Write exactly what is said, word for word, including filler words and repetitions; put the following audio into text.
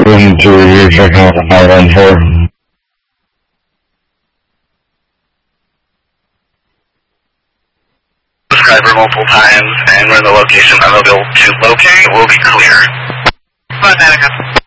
Room to review checking out the five one four. Subscriber multiple times, and when the location I'm able to locate will be clear. Bye, Danica.